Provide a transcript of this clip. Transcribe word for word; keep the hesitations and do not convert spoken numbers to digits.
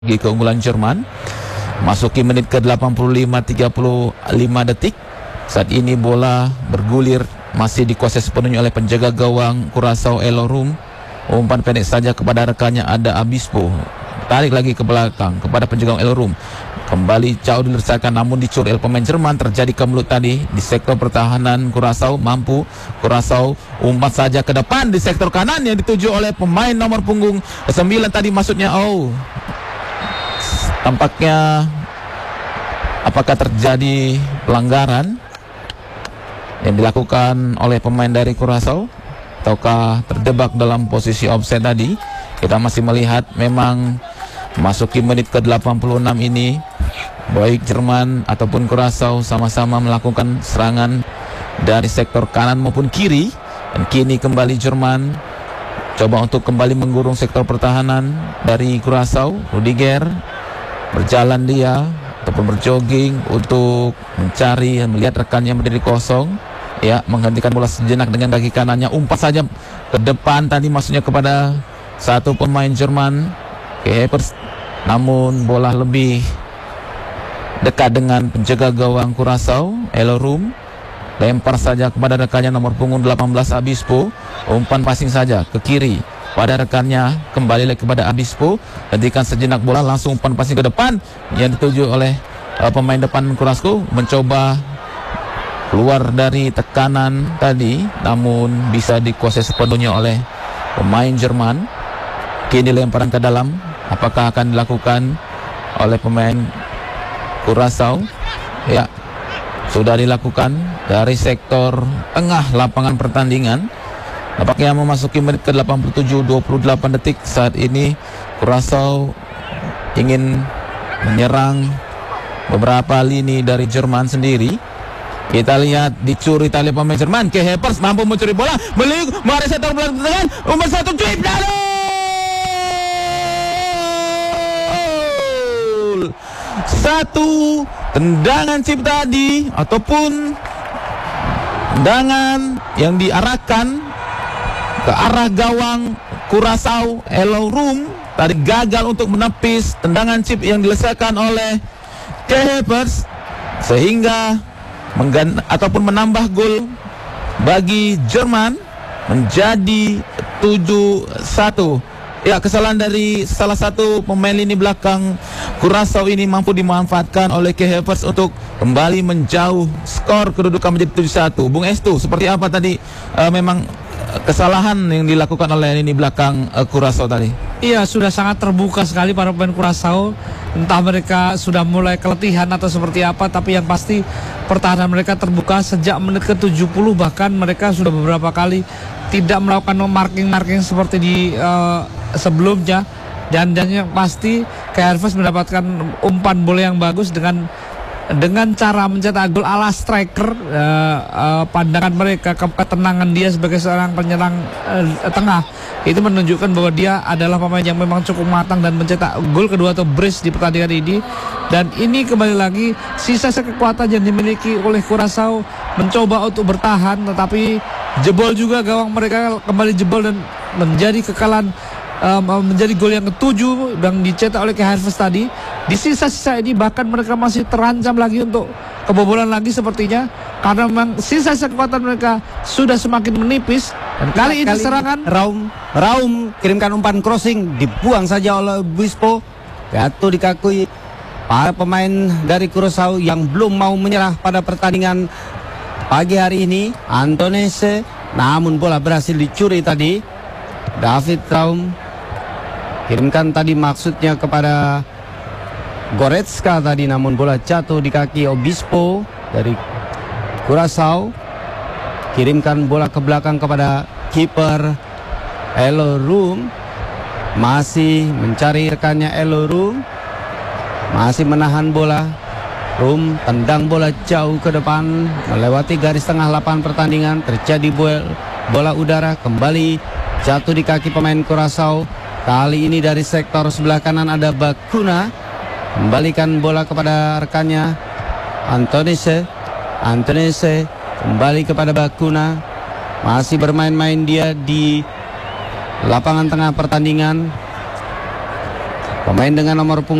keunggulan Jerman. Masuki menit ke delapan puluh lima, tiga puluh lima detik. Saat ini bola bergulir masih dikuasai sepenuhnya oleh penjaga gawang Curaçao Elorum. Umpan pendek saja kepada rekannya ada Obispo. Tarik lagi ke belakang kepada penjaga gawang Elorum. Kembali jauh dilesakan namun dicuri oleh pemain Jerman. Terjadi kemelut tadi di sektor pertahanan Curaçao. Mampu Curaçao umpan saja ke depan di sektor kanan yang dituju oleh pemain nomor punggung sembilan tadi, maksudnya oh. Tampaknya apakah terjadi pelanggaran yang dilakukan oleh pemain dari Curaçao ataukah terjebak dalam posisi offside tadi. Kita masih melihat memang masuki menit ke delapan puluh enam ini baik Jerman ataupun Curaçao sama-sama melakukan serangan dari sektor kanan maupun kiri. Dan kini kembali Jerman coba untuk kembali menggurung sektor pertahanan dari Curaçao. Rudiger berjalan dia ataupun berjogging untuk mencari dan melihat rekannya berdiri kosong, ya, menghentikan bola sejenak dengan kaki kanannya, umpat saja ke depan tadi maksudnya kepada satu pemain Jerman, Kuipers, namun bola lebih dekat dengan penjaga gawang Curaçao Elorum. Lempar saja kepada rekannya nomor punggung delapan belas Obispo, umpan passing saja ke kiri pada rekannya, kembali lagi kepada Obispo, hentikan sejenak bola, langsung umpan passing ke depan yang dituju oleh uh, pemain depan Curaçao, mencoba keluar dari tekanan tadi namun bisa dikuasai sepenuhnya oleh pemain Jerman. Kini lemparan ke dalam, apakah akan dilakukan oleh pemain Curaçao? Ya, sudah dilakukan dari sektor tengah lapangan pertandingan. Nampaknya memasuki menit ke delapan puluh tujuh, dua puluh delapan detik. Saat ini Curaçao ingin menyerang beberapa lini dari Jerman sendiri. Kita lihat dicuri tali pemain Jerman. Kuipers mampu mencuri bola, beli mari sektor belakang, umpan satu cuip lalu. Satu tendangan chip tadi ataupun tendangan yang diarahkan ke arah gawang Curaçao Elorum tadi gagal untuk menepis tendangan chip yang dilesakan oleh Kuipers sehingga menggan ataupun menambah gol bagi Jerman menjadi tujuh satu. Ya, kesalahan dari salah satu pemain lini belakang Curaçao ini mampu dimanfaatkan oleh Kuipers untuk kembali menjauh skor kedudukan menjadi tujuh satu. Bung Estu, seperti apa tadi uh, memang kesalahan yang dilakukan oleh lini belakang uh, Curaçao tadi? Iya, sudah sangat terbuka sekali para pemain Curaçao. Entah mereka sudah mulai keletihan atau seperti apa, tapi yang pasti pertahanan mereka terbuka sejak menit ke tujuh puluh, bahkan mereka sudah beberapa kali tidak melakukan marking-marking seperti di uh, sebelumnya. Dan dan yang pasti Kuipers mendapatkan umpan bola yang bagus dengan dengan cara mencetak gol ala striker. uh, uh, pandangan mereka, ke ketenangan dia sebagai seorang penyerang uh, tengah itu menunjukkan bahwa dia adalah pemain yang memang cukup matang dan mencetak gol kedua atau brace di pertandingan ini. Dan ini kembali lagi sisa kekuatan yang dimiliki oleh Curaçao mencoba untuk bertahan, tetapi jebol juga gawang mereka, kembali jebol dan menjadi kekalahan. Um, menjadi gol yang ketujuh yang dicetak oleh Kuipers tadi. Di sisa-sisa ini bahkan mereka masih terancam lagi untuk kebobolan lagi sepertinya, karena memang sisa-sisa kekuatan mereka sudah semakin menipis. Dan kali ini kali serangan Raum Raum kirimkan umpan crossing, dibuang saja oleh Obispo, jatuh dikakui para pemain dari Curaçao yang belum mau menyerah pada pertandingan pagi hari ini. Antonese, namun bola berhasil dicuri tadi. David Raum kirimkan tadi maksudnya kepada Goretzka tadi, namun bola jatuh di kaki Obispo dari Curaçao. Kirimkan bola ke belakang kepada kiper Elorum, masih mencari rekannya. Elorum masih menahan bola. Rum tendang bola jauh ke depan melewati garis tengah lapangan pertandingan. Terjadi bola, bola udara kembali jatuh di kaki pemain Curaçao. Kali ini dari sektor sebelah kanan ada Bakuna, kembalikan bola kepada rekannya Antonese. Antonese kembali kepada Bakuna, masih bermain-main dia di lapangan tengah pertandingan. Pemain dengan nomor punggung